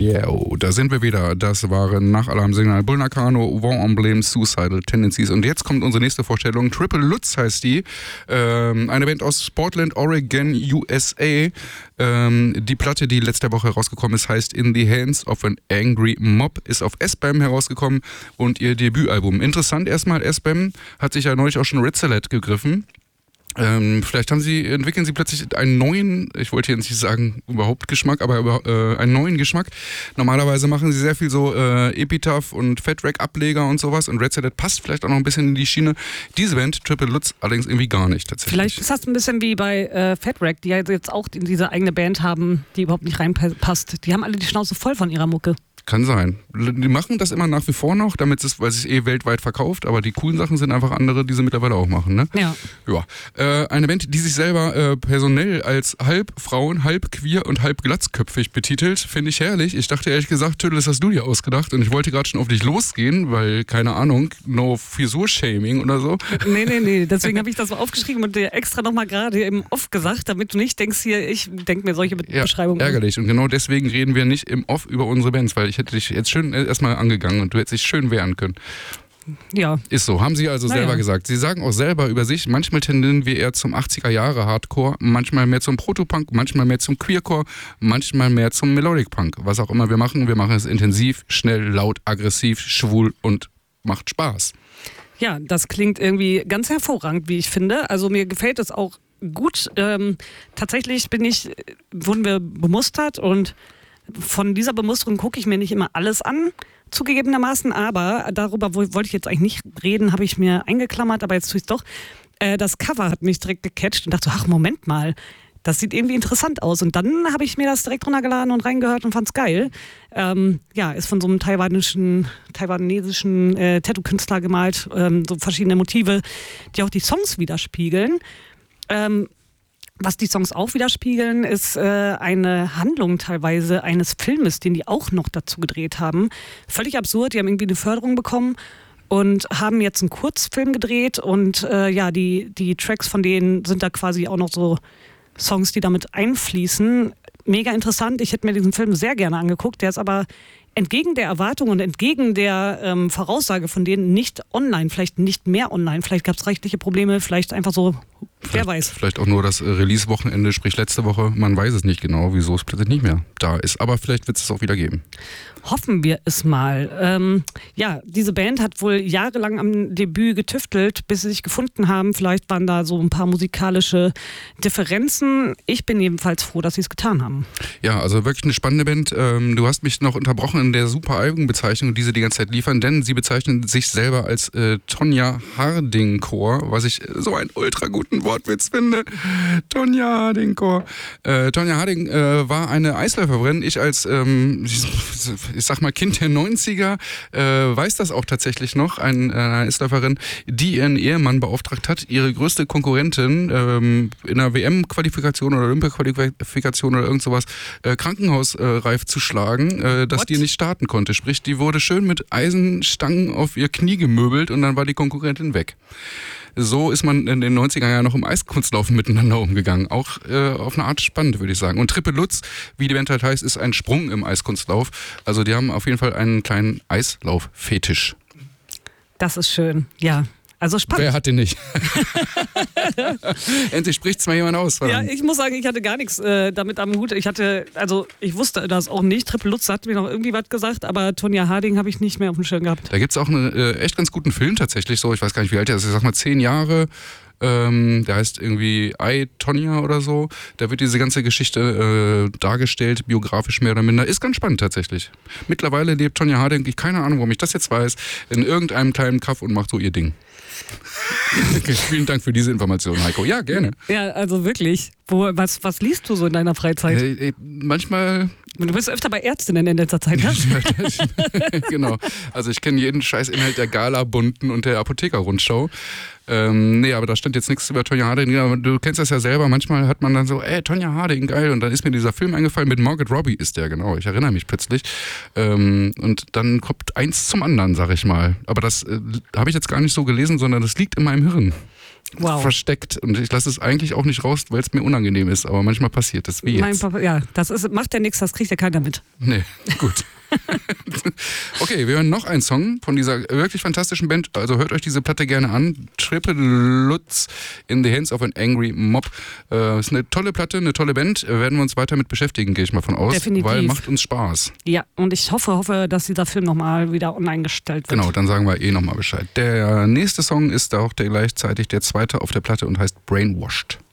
Yeah, da sind wir wieder. Das waren Nachalarmsignal, Bull Nakano, Vent Emblem, Suicidal Tendencies. Und jetzt kommt unsere nächste Vorstellung. Triple Lutz heißt die. Eine Band aus Portland, Oregon, USA. Die Platte, die letzte Woche herausgekommen ist, heißt In the Hands of an Angry Mob, ist auf S-Bam herausgekommen und ihr Debütalbum. Interessant erstmal, S-Bam hat sich ja neulich auch schon Red Salad gegriffen. Vielleicht entwickeln sie plötzlich einen neuen, ich wollte jetzt nicht sagen überhaupt Geschmack, aber einen neuen Geschmack. Normalerweise machen sie sehr viel so Epitaph und Fat Wreck Ableger und sowas und Red Salad passt vielleicht auch noch ein bisschen in die Schiene. Diese Band, Triple Lutz, allerdings irgendwie gar nicht tatsächlich. Vielleicht ist das ein bisschen wie bei Fat Wreck, die ja jetzt auch in diese eigene Band haben, die überhaupt nicht reinpasst. Die haben alle die Schnauze voll von ihrer Mucke. Kann sein. Die machen das immer nach wie vor noch, weil es sich weltweit verkauft, aber die coolen Sachen sind einfach andere, die sie mittlerweile auch machen, ne? Ja. Eine Band, die sich selber personell als halb Frauen, halb queer und halb glatzköpfig betitelt, finde ich herrlich. Ich dachte ehrlich gesagt, Tüdel, das hast du dir ausgedacht und ich wollte gerade schon auf dich losgehen, weil, keine Ahnung, no Frisur-Shaming oder so. Nee, deswegen habe ich das so aufgeschrieben und dir extra nochmal gerade im Off gesagt, damit du nicht denkst hier, ich denke mir solche Beschreibungen. Ärgerlich und genau deswegen reden wir nicht im Off über unsere Bands, weil ich hätte dich jetzt schön erstmal angegangen und du hättest dich schön wehren können. Ja. Ist so, haben sie also selber gesagt. Sie sagen auch selber über sich, manchmal tendieren wir eher zum 80er Jahre Hardcore, manchmal mehr zum Protopunk, manchmal mehr zum Queercore, manchmal mehr zum Melodic Punk. Was auch immer wir machen es intensiv, schnell, laut, aggressiv, schwul und macht Spaß. Ja, das klingt irgendwie ganz hervorragend, wie ich finde. Also mir gefällt es auch gut. Tatsächlich wurden wir bemustert und von dieser Bemusterung gucke ich mir nicht immer alles an, zugegebenermaßen, aber darüber wollte ich jetzt eigentlich nicht reden, habe ich mir eingeklammert, aber jetzt tue ich es doch. Das Cover hat mich direkt gecatcht und dachte so, ach Moment mal, das sieht irgendwie interessant aus. Und dann habe ich mir das direkt runtergeladen und reingehört und fand es geil. Ist von so einem taiwanesischen Tattoo-Künstler gemalt, so verschiedene Motive, die auch die Songs widerspiegeln. Was die Songs auch widerspiegeln, ist eine Handlung teilweise eines Filmes, den die auch noch dazu gedreht haben. Völlig absurd, die haben irgendwie eine Förderung bekommen und haben jetzt einen Kurzfilm gedreht und die Tracks von denen sind da quasi auch noch so Songs, die damit einfließen. Mega interessant, ich hätte mir diesen Film sehr gerne angeguckt, der ist aber entgegen der Erwartung und entgegen der Voraussage von denen nicht online, vielleicht nicht mehr online, vielleicht gab es rechtliche Probleme, vielleicht einfach so, wer weiß. Vielleicht auch nur das Release-Wochenende, sprich letzte Woche, man weiß es nicht genau, wieso es plötzlich nicht mehr da ist, aber vielleicht wird es auch wieder geben. Hoffen wir es mal. Diese Band hat wohl jahrelang am Debüt getüftelt, bis sie sich gefunden haben. Vielleicht waren da so ein paar musikalische Differenzen. Ich bin jedenfalls froh, dass sie es getan haben. Ja, also wirklich eine spannende Band. Du hast mich noch unterbrochen in der super Albumbezeichnung, die sie die ganze Zeit liefern, denn sie bezeichnen sich selber als Tonya Harding Core, was ich so einen ultra guten Wortwitz finde. Tonya Harding Core. Tonya Harding war eine Eisläuferin. Ich als ich sag mal Kind der 90er, weiß das auch tatsächlich noch, eine Eisläuferin, die ihren Ehemann beauftragt hat, ihre größte Konkurrentin in einer WM-Qualifikation oder Olympia-Qualifikation oder irgend sowas krankenhausreif zu schlagen, dass die nicht starten konnte. Sprich, die wurde schön mit Eisenstangen auf ihr Knie gemöbelt und dann war die Konkurrentin weg. So ist man in den 90er Jahren noch im Eiskunstlaufen miteinander umgegangen. Auch auf eine Art spannend, würde ich sagen. Und Triple Lutz, wie die Band halt heißt, ist ein Sprung im Eiskunstlauf. Also die haben auf jeden Fall einen kleinen Eislauf-Fetisch. Das ist schön, ja. Also spannend. Wer hat den nicht? Endlich spricht es mal jemand aus. Ja, ich muss sagen, ich hatte gar nichts damit am Hut. Ich wusste das auch nicht. Triple Lutz hat mir noch irgendwie was gesagt, aber Tonya Harding habe ich nicht mehr auf dem Schirm gehabt. Da gibt es auch einen echt ganz guten Film tatsächlich. So, ich weiß gar nicht, wie alt der ist. Ich sag mal 10 Jahre. Der heißt irgendwie I, Tonya oder so. Da wird diese ganze Geschichte dargestellt, biografisch mehr oder minder. Ist ganz spannend tatsächlich. Mittlerweile lebt Tonya Harding, ich keine Ahnung, warum ich das jetzt weiß, in irgendeinem kleinen Kaff und macht so ihr Ding. Okay, vielen Dank für diese Information, Heiko. Ja, gerne. Ja, also wirklich. Was liest du so in deiner Freizeit? Manchmal... Du bist öfter bei Ärztinnen in letzter Zeit, ne? Genau. Also ich kenne jeden Scheißinhalt der Gala-Bunten und der Apotheker-Rundschau. Aber da stand jetzt nichts über Tonya Harding. Aber du kennst das ja selber. Manchmal hat man dann so, Tonya Harding, geil. Und dann ist mir dieser Film eingefallen. Mit Margot Robbie ist der, genau. Ich erinnere mich plötzlich. Und dann kommt eins zum anderen, sag ich mal. Aber das habe ich jetzt gar nicht so gelesen, sondern das liegt in meinem Hirn. versteckt. Und ich lasse es eigentlich auch nicht raus, weil es mir unangenehm ist. Aber manchmal passiert das, wie jetzt. Mein Papa, ja, macht ja nichts, das kriegt ja keiner mit. Nee, gut. Okay, wir hören noch einen Song von dieser wirklich fantastischen Band. Also hört euch diese Platte gerne an. Triple Lutz in the Hands of an Angry Mob. Ist eine tolle Platte, eine tolle Band. Werden wir uns weiter mit beschäftigen, gehe ich mal von aus. Definitiv. Weil macht uns Spaß. Ja, und ich hoffe, dass dieser Film nochmal wieder online gestellt wird. Genau, dann sagen wir nochmal Bescheid. Der nächste Song ist auch gleichzeitig der zweite auf der Platte und heißt Brainwashed.